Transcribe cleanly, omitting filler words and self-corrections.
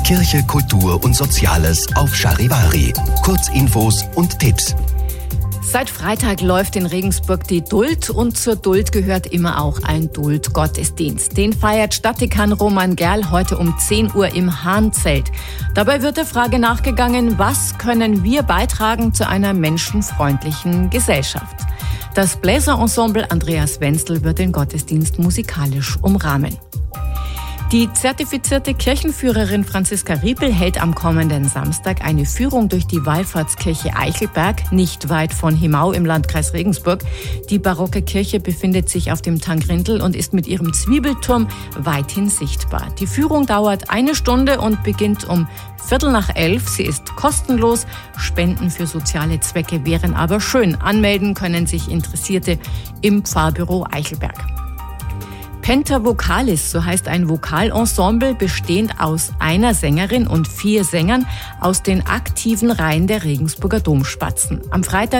Kirche, Kultur und Soziales auf Charivari. Kurzinfos und Tipps. Seit Freitag läuft in Regensburg die Duld und zur Duld gehört immer auch ein Duld-Gottesdienst. Den feiert Stadtdekan Roman Gerl heute um 10 Uhr im Hahnzelt. Dabei wird der Frage nachgegangen, was können wir beitragen zu einer menschenfreundlichen Gesellschaft? Das Bläserensemble Andreas Wenzel wird den Gottesdienst musikalisch umrahmen. Die zertifizierte Kirchenführerin Franziska Riepel hält am kommenden Samstag eine Führung durch die Wallfahrtskirche Eichelberg, nicht weit von Himau im Landkreis Regensburg. Die barocke Kirche befindet sich auf dem Tangrindl und ist mit ihrem Zwiebelturm weithin sichtbar. Die Führung dauert 1 Stunde und beginnt um 11:15. Sie ist kostenlos. Spenden für soziale Zwecke wären aber schön. Anmelden können sich Interessierte im Pfarrbüro Eichelberg. Pentavocalis, so heißt ein Vokalensemble, bestehend aus einer Sängerin und 4 Sängern aus den aktiven Reihen der Regensburger Domspatzen. Am Freitag